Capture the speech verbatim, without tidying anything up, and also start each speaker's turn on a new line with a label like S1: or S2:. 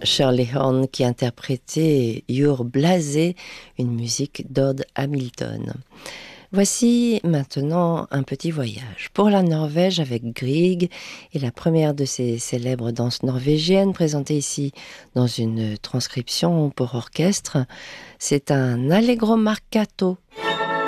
S1: Shirley Horn qui interprétait Your Blasé, une musique d'Ord Hamilton. Voici maintenant un petit voyage pour la Norvège avec Grieg et la première de ces célèbres danses norvégiennes présentée ici dans une transcription pour orchestre. C'est un Allegro marcato.